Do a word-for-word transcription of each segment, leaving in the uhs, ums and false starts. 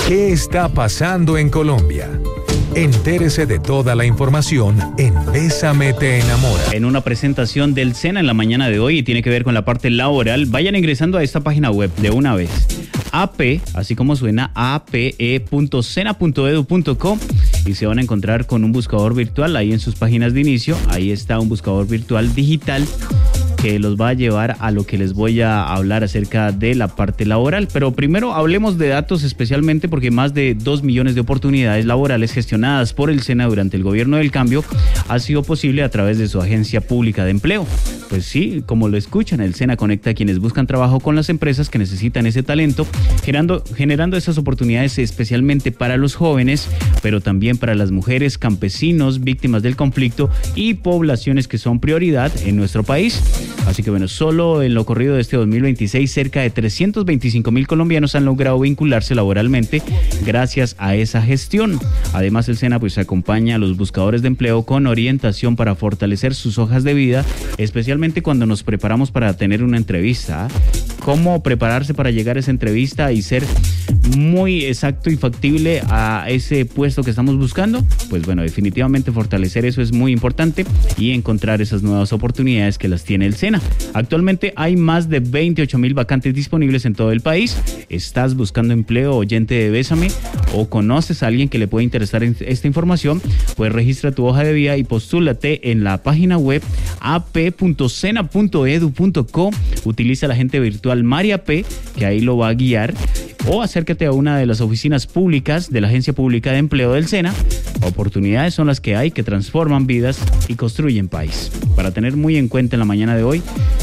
¿Qué está pasando en Colombia? Entérese de toda la información en Bésame te enamora. En una presentación del SENA en la mañana de hoy y tiene que ver con la parte laboral, vayan ingresando a esta página web de una vez. A P, así como suena, a p e punto sena punto edu punto co y se van a encontrar con un buscador virtual ahí en sus páginas de inicio. Ahí está un buscador virtual digital que los va a llevar a lo que les voy a hablar acerca de la parte laboral. Pero primero hablemos de datos, especialmente porque más de dos millones de oportunidades laborales gestionadas por el SENA durante el gobierno del cambio ha sido posible a través de su agencia pública de empleo. Pues sí, como lo escuchan, el SENA conecta a quienes buscan trabajo con las empresas que necesitan ese talento, generando, generando esas oportunidades especialmente para los jóvenes, pero también para las mujeres, campesinos, víctimas del conflicto y poblaciones que son prioridad en nuestro país. Así que bueno, solo en lo corrido de este dos mil veintiséis, cerca de trescientos veinticinco mil colombianos han logrado vincularse laboralmente gracias a esa gestión. Además, el SENA pues acompaña a los buscadores de empleo con orientación para fortalecer sus hojas de vida, especialmente cuando nos preparamos para tener una entrevista. Cómo prepararse para llegar a esa entrevista y ser muy exacto y factible a ese puesto que estamos buscando. Pues bueno, definitivamente fortalecer eso es muy importante y encontrar esas nuevas oportunidades que las tiene el SENA. Actualmente hay más de veintiocho mil vacantes disponibles en todo el país. ¿Estás buscando empleo, oyente de Bésame? ¿O conoces a alguien que le puede interesar esta información? Pues registra tu hoja de vida y postúlate en la página web a p punto sena punto edu punto co. Utiliza la agente virtual María P, que ahí lo va a guiar, o acércate a una de las oficinas públicas de la Agencia Pública de Empleo del SENA. Oportunidades son las que hay que transforman vidas y construyen país. Para tener muy en cuenta en la mañana de hoy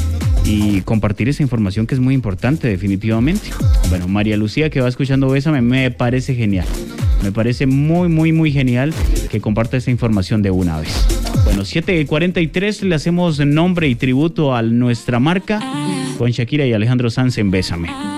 y compartir esa información que es muy importante definitivamente. Bueno, María Lucía, que va escuchando Bésame, me parece genial. Me parece muy, muy, muy genial que comparta esta información de una vez. Bueno, siete cuarenta y tres, le hacemos nombre y tributo a nuestra marca con Shakira y Alejandro Sanz en Bésame.